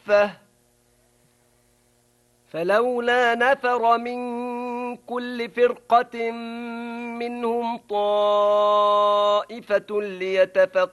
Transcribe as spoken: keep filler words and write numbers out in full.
كافة فلولا نفر من كل فرقة منهم طائفة ليتفقهوا